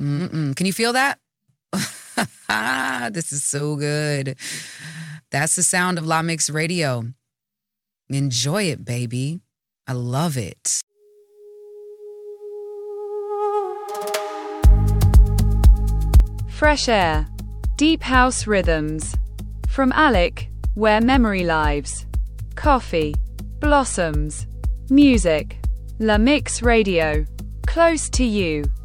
Can you feel that? This is so good. That's the sound of La Mix Radio. Enjoy it, baby. I love it. Fresh Air. Deep House Rhythms. From Alec, Where Memory Lives. Coffee. Blossoms. Music. La Mix Radio. Close to you.